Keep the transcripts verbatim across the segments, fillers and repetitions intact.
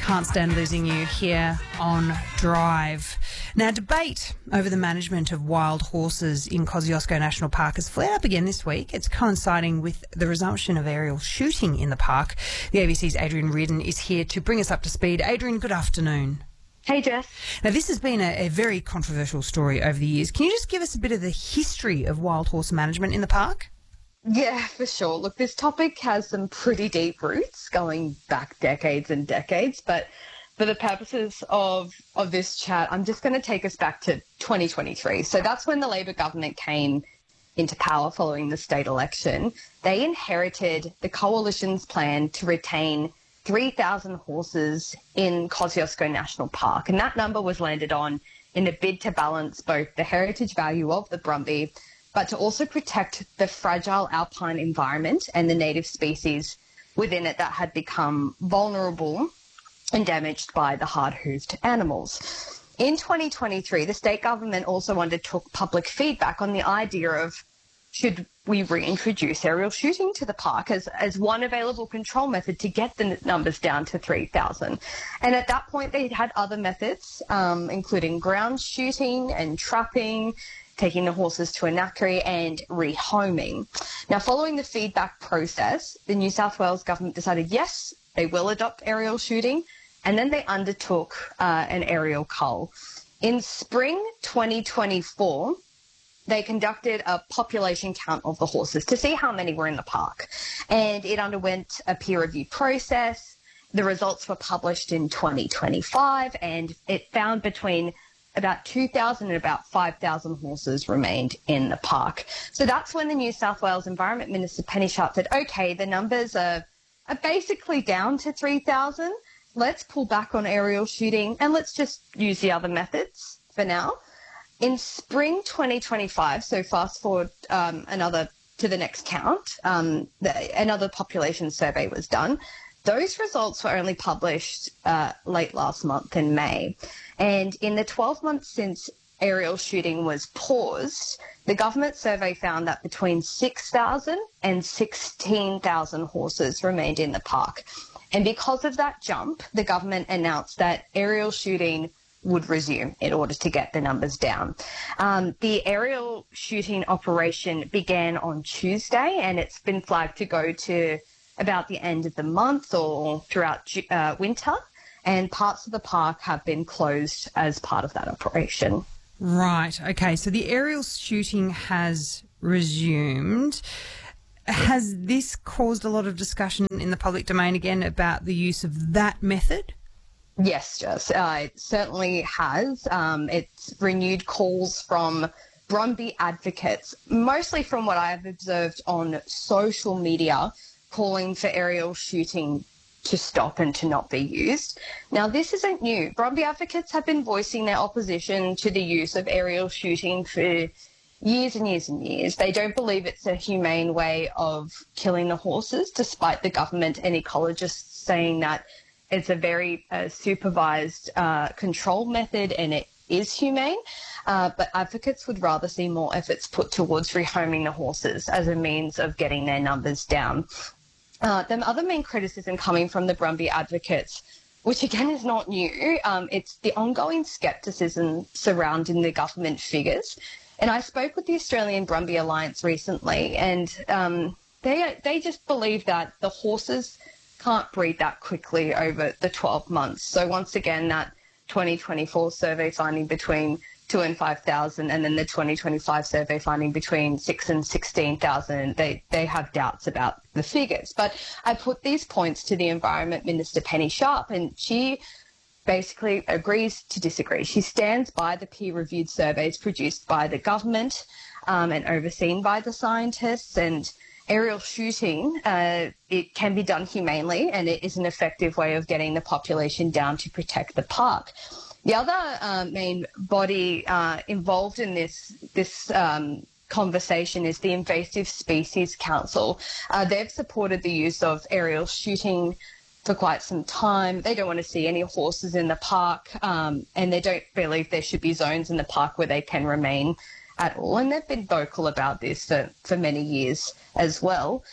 Can't stand losing you here on Drive. Now, debate over the management of wild horses in Kosciuszko National Park has flared up again this week. It's coinciding with the resumption of aerial shooting in the park. The A B C's Adrian Reardon is here to bring us up to speed. Adrian, good afternoon. Hey, Jess. Now, this has been a, a very controversial story over the years. Can you just give us a bit of the history of wild horse management in the park? Yeah, for sure. Look, this topic has some pretty deep roots going back decades and decades, but for the purposes of, of this chat, I'm just going to take us back to twenty twenty-three. So that's when the Labor government came into power following the state election. They inherited the coalition's plan to retain three thousand horses in Kosciuszko National Park, and that number was landed on in a bid to balance both the heritage value of the Brumby, but to also protect the fragile alpine environment and the native species within it that had become vulnerable and damaged by the hard-hooved animals. In twenty twenty-three, the state government also undertook public feedback on the idea of should we reintroduce aerial shooting to the park as, as one available control method to get the numbers down to three thousand. And at that point, they had other methods, um, including ground shooting and trapping, taking the horses to a knackery and rehoming. Now, following the feedback process, the New South Wales government decided, yes, they will adopt aerial shooting, and then they undertook uh, an aerial cull. In spring twenty twenty-four, they conducted a population count of the horses to see how many were in the park, and it underwent a peer review process. The results were published in twenty twenty-five, and it found between about two thousand and about five thousand horses remained in the park. So that's when the New South Wales Environment Minister Penny Sharp said, okay, the numbers are, are basically down to three thousand. Let's pull back on aerial shooting and let's just use the other methods for now. In spring twenty twenty-five, so fast forward um, another to the next count, um, the, another population survey was done. Those results were only published uh, late last month in May. And in the twelve months since aerial shooting was paused, the government survey found that between six thousand and sixteen thousand horses remained in the park. And because of that jump, the government announced that aerial shooting would resume in order to get the numbers down. Um, the aerial shooting operation began on Tuesday, and it's been flagged to go to about the end of the month or throughout uh, winter, and parts of the park have been closed as part of that operation. Right, okay, so the aerial shooting has resumed. Has this caused a lot of discussion in the public domain again about the use of that method? Yes, Jess, uh, it certainly has. Um, it's renewed calls from Brumby advocates, mostly from what I've observed on social media, calling for aerial shooting to stop and to not be used. Now, this isn't new. Brumby advocates have been voicing their opposition to the use of aerial shooting for years and years and years. They don't believe it's a humane way of killing the horses, despite the government and ecologists saying that it's a very uh, supervised uh, control method and it is humane. Uh, but advocates would rather see more efforts put towards rehoming the horses as a means of getting their numbers down. Uh, the other main criticism coming from the Brumby advocates, which again is not new, um, it's the ongoing scepticism surrounding the government figures. And I spoke with the Australian Brumby Alliance recently, and um, they they just believe that the horses can't breed that quickly over the twelve months. So once again, that twenty twenty-four survey finding between two and five thousand, and then the twenty twenty-five survey finding between six and sixteen thousand, they, they have doubts about the figures. But I put these points to the Environment Minister Penny Sharp, and she basically agrees to disagree. She stands by the peer-reviewed surveys produced by the government um, and overseen by the scientists, and aerial shooting, uh, it can be done humanely, and it is an effective way of getting the population down to protect the park. The other uh, main body uh, involved in this this um, conversation is the Invasive Species Council. Uh, they've supported the use of aerial shooting for quite some time. They don't want to see any horses in the park, um, and they don't believe there should be zones in the park where they can remain at all. And they've been vocal about this for, for many years as well.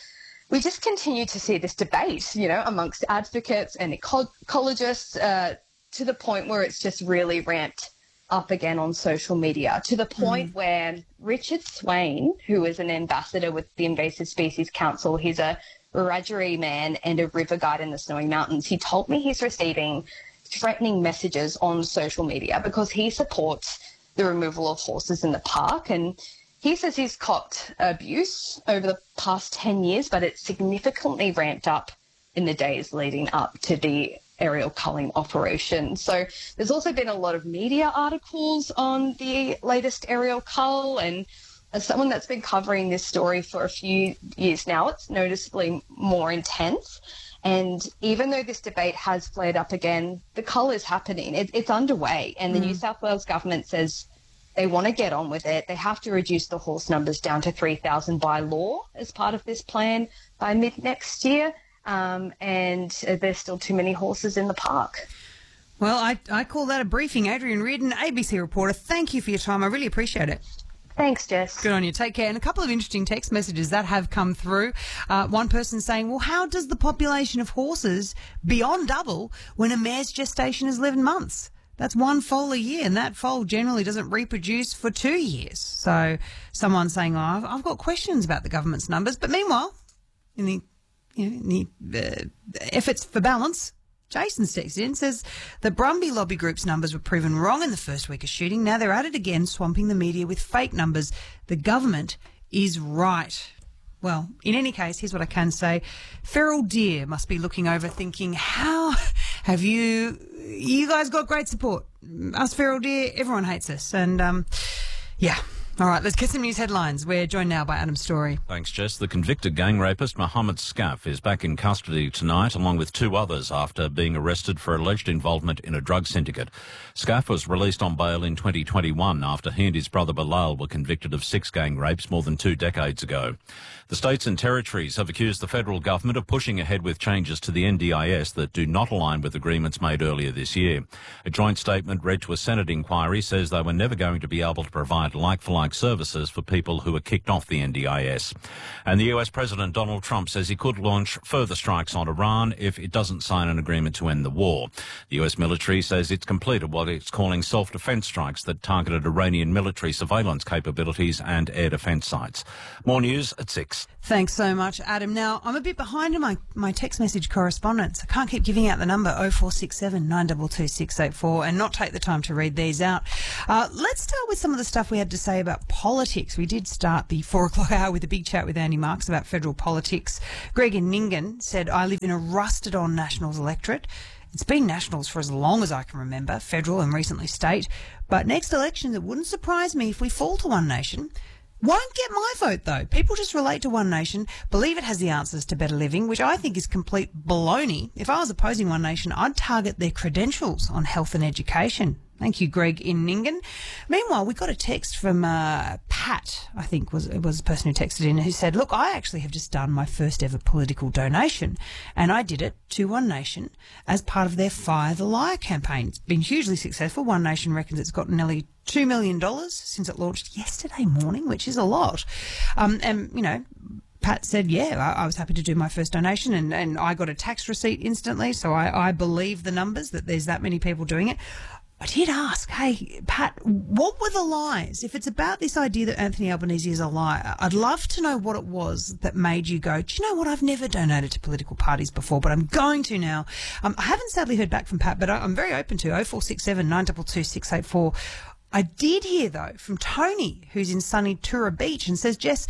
we just continue to see this debate, you know, amongst advocates and eco- ecologists uh, to the point where it's just really ramped up again on social media, to the point mm. where Richard Swain, who is an ambassador with the Invasive Species Council, he's a Wiradjuri man and a river guide in the Snowy Mountains, he told me he's receiving threatening messages on social media because he supports the removal of horses in the park. And he says he's copped abuse over the past ten years, but it's significantly ramped up in the days leading up to the aerial culling operation. So there's also been a lot of media articles on the latest aerial cull, and as someone that's been covering this story for a few years now, it's noticeably more intense. And even though this debate has flared up again, the cull is happening. It, it's underway, and the mm. New South Wales government says they want to get on with it. They have to reduce the horse numbers down to three thousand by law as part of this plan by mid next year. Um, and there's still too many horses in the park. Well, I, I call that a briefing. Adrian Reardon, A B C reporter, thank you for your time. I really appreciate it. Thanks, Jess. Good on you. Take care. And a couple of interesting text messages that have come through. Uh, one person saying, well, how does the population of horses beyond double when a mare's gestation is eleven months? That's one foal a year, and that foal generally doesn't reproduce for two years. So someone's saying, oh, I've, I've got questions about the government's numbers. But meanwhile, in the, you know, in the uh, efforts for balance, Jason's texted in, says the Brumby lobby group's numbers were proven wrong in the first week of shooting. Now they're at it again, swamping the media with fake numbers. The government is right. Well, in any case, here's what I can say. Feral deer must be looking over thinking, how have you, you guys got great support. Us feral deer, everyone hates us. And, um, yeah. All right, let's get some news headlines. We're joined now by Adam Story. Thanks, Jess. The convicted gang rapist Mohammed Skaff is back in custody tonight, along with two others, after being arrested for alleged involvement in a drug syndicate. Skaff was released on bail in twenty twenty-one after he and his brother Bilal were convicted of six gang rapes more than two decades ago. The states and territories have accused the federal government of pushing ahead with changes to the N D I S that do not align with agreements made earlier this year. A joint statement read to a Senate inquiry says they were never going to be able to provide like-for-like services for people who were kicked off the N D I S. And the U S President Donald Trump says he could launch further strikes on Iran if it doesn't sign an agreement to end the war. The U S military says it's completed what it's calling self-defense strikes that targeted Iranian military surveillance capabilities and air defense sites. More news at six. Thanks so much, Adam. Now, I'm a bit behind in my, my text message correspondence. I can't keep giving out the number oh four six seven, nine two two, six eight four and not take the time to read these out. Uh, let's start with some of the stuff we had to say about politics. We did start the four o'clock hour with a big chat with Andy Marks about federal politics. Greg in Nyngan said, I live in a rusted-on Nationals electorate. It's been Nationals for as long as I can remember, federal and recently state. But next election, it wouldn't surprise me if we fall to One Nation. Won't get my vote, though. People just relate to One Nation, believe it has the answers to better living, which I think is complete baloney. If I was opposing One Nation, I'd target their credentials on health and education. Thank you, Greg in Nyngan. Meanwhile, we got a text from uh, Pat, I think was it was the person who texted in, who said, look, I actually have just done my first ever political donation, and I did it to One Nation as part of their Fire the Liar campaign. It's been hugely successful. One Nation reckons it's gotten nearly two million dollars since it launched yesterday morning, which is a lot. Um, and, you know, Pat said, yeah, I, I was happy to do my first donation, and, and I got a tax receipt instantly, so I, I believe the numbers that there's that many people doing it. I did ask, hey, Pat, what were the lies? If it's about this idea that Anthony Albanese is a liar, I'd love to know what it was that made you go, do you know what, I've never donated to political parties before, but I'm going to now. Um, I haven't sadly heard back from Pat, but I, I'm very open to oh four six seven, nine two two, six eight four. I did hear, though, from Tony, who's in sunny Tura Beach, and says, Jess,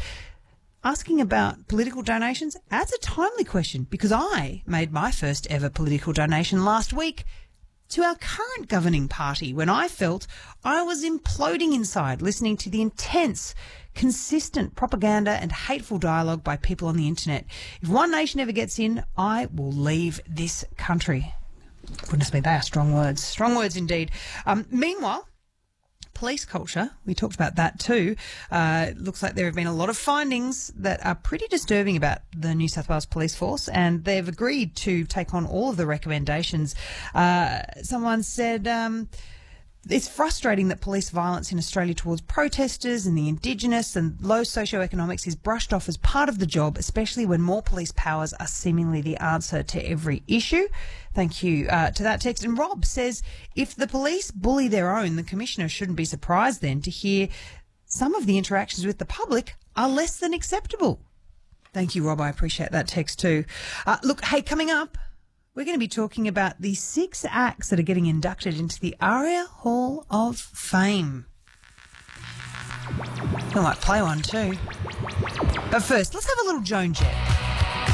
asking about political donations, that's a timely question, because I made my first ever political donation last week to our current governing party when I felt I was imploding inside listening to the intense, consistent propaganda and hateful dialogue by people on the internet. If One Nation ever gets in, I will leave this country. Goodness me, they are strong words. Strong words indeed. Um, meanwhile, police culture, we talked about that too. Uh, it looks like there have been a lot of findings that are pretty disturbing about the New South Wales Police Force, and they've agreed to take on all of the recommendations. Uh, someone said, um, It's frustrating that police violence in Australia towards protesters and the Indigenous and low socioeconomics is brushed off as part of the job, especially when more police powers are seemingly the answer to every issue. Thank you uh, to that text. And Rob says, if the police bully their own, the Commissioner shouldn't be surprised then to hear some of the interactions with the public are less than acceptable. Thank you, Rob. I appreciate that text too. Uh, look, hey, coming up, we're going to be talking about the six acts that are getting inducted into the ARIA Hall of Fame. I might play one too. But first, let's have a little Joan Jett.